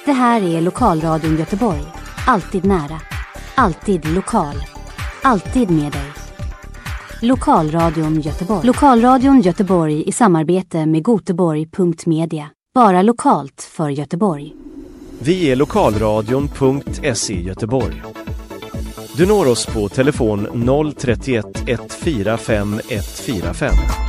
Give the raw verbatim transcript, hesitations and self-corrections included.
Det här är Lokalradion Göteborg. Alltid nära. Alltid lokal. Alltid med dig. Lokalradion Göteborg. Lokalradion Göteborg i samarbete med Göteborg punkt media. Bara lokalt för Göteborg. Vi är lokalradion punkt se Göteborg. Du når oss på telefon noll tre ett ett fyra fem ett fyra fem.